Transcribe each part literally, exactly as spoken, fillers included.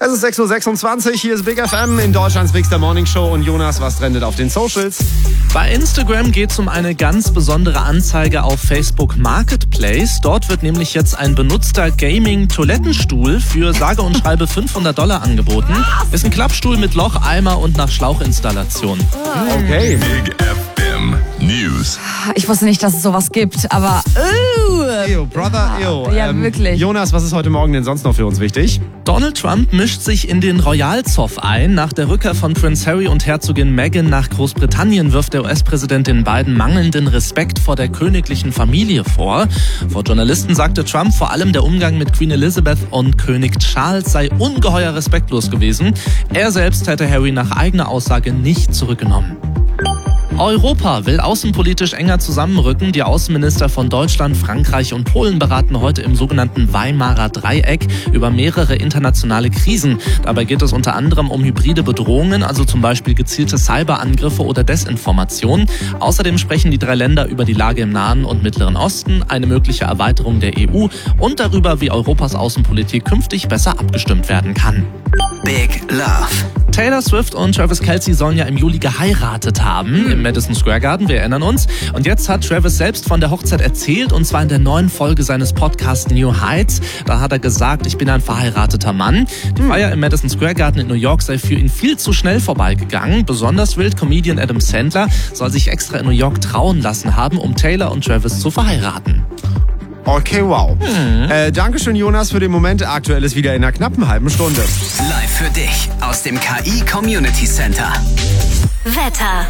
Es ist sechs Uhr sechsundzwanzig, hier ist Big F M in Deutschlands Big Morning Show. Und Jonas, was trendet auf den Socials? Bei Instagram geht es um eine ganz besondere Anzeige auf Facebook Marketplace. Dort wird nämlich jetzt ein benutzter Gaming-Toilettenstuhl für sage und schreibe fünfhundert Dollar angeboten. Ist ein Klappstuhl mit Loch, Eimer und nach Schlauchinstallation. Okay. Big F M News. Ich wusste nicht, dass es sowas gibt, aber uh, Ew, Brother, ew. Ja, wirklich. Jonas, was ist heute Morgen denn sonst noch für uns wichtig? Donald Trump mischt sich in den Royalzoff ein. Nach der Rückkehr von Prince Harry und Herzogin Meghan nach Großbritannien wirft der U S-Präsident den beiden mangelnden Respekt vor der königlichen Familie vor. Vor Journalisten sagte Trump, vor allem der Umgang mit Queen Elizabeth und König Charles sei ungeheuer respektlos gewesen. Er selbst hätte Harry nach eigener Aussage nicht zurückgenommen. Europa will außenpolitisch enger zusammenrücken. Die Außenminister von Deutschland, Frankreich und Polen beraten heute im sogenannten Weimarer Dreieck über mehrere internationale Krisen. Dabei geht es unter anderem um hybride Bedrohungen, also zum Beispiel gezielte Cyberangriffe oder Desinformation. Außerdem sprechen die drei Länder über die Lage im Nahen und Mittleren Osten, eine mögliche Erweiterung der E U und darüber, wie Europas Außenpolitik künftig besser abgestimmt werden kann. Big Love. Taylor Swift und Travis Kelce sollen ja im Juli geheiratet haben, im Madison Square Garden, wir erinnern uns. Und jetzt hat Travis selbst von der Hochzeit erzählt, und zwar in der neuen Folge seines Podcasts New Heights. Da hat er gesagt, ich bin ein verheirateter Mann. Die Feier im Madison Square Garden in New York sei für ihn viel zu schnell vorbeigegangen. Besonders wild, Comedian Adam Sandler soll sich extra in New York trauen lassen haben, um Taylor und Travis zu verheiraten. Okay, wow. Hm. Äh, Dankeschön, Jonas, für den Moment. Aktuell ist wieder in einer knappen halben Stunde. Live für dich aus dem K I Community Center. Wetter.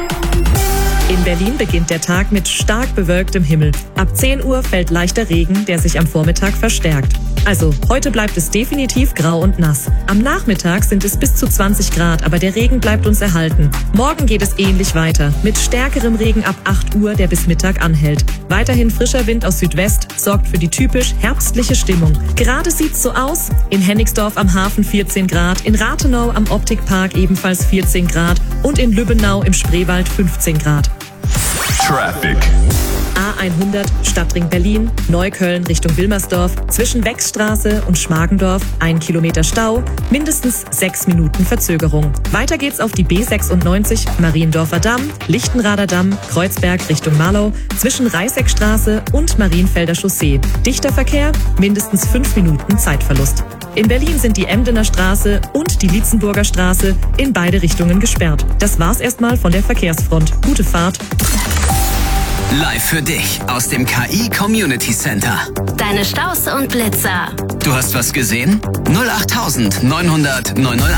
In Berlin beginnt der Tag mit stark bewölktem Himmel. Ab zehn Uhr fällt leichter Regen, der sich am Vormittag verstärkt. Also, heute bleibt es definitiv grau und nass. Am Nachmittag sind es bis zu zwanzig Grad, aber der Regen bleibt uns erhalten. Morgen geht es ähnlich weiter, mit stärkerem Regen ab acht Uhr, der bis Mittag anhält. Weiterhin frischer Wind aus Südwest sorgt für die typisch herbstliche Stimmung. Gerade sieht's so aus: in Hennigsdorf am Hafen vierzehn Grad, in Rathenau am Optikpark ebenfalls vierzehn Grad und in Lübbenau im Spreewald fünfzehn Grad. Traffic. A hundert Stadtring Berlin, Neukölln Richtung Wilmersdorf, zwischen Wechsstraße und Schmargendorf ein Kilometer Stau, mindestens sechs Minuten Verzögerung. Weiter geht's auf die B sechsundneunzig, Mariendorfer Damm, Lichtenrader Damm, Kreuzberg Richtung Marlow, zwischen Reißeckstraße und Marienfelder Chaussee. Dichter Verkehr, mindestens fünf Minuten Zeitverlust. In Berlin sind die Emdener Straße und die Lietzenburger Straße in beide Richtungen gesperrt. Das war's erstmal von der Verkehrsfront. Gute Fahrt. Live für dich aus dem K I Community Center. Deine Staus und Blitzer. Du hast was gesehen? null acht neunhundert neunhundert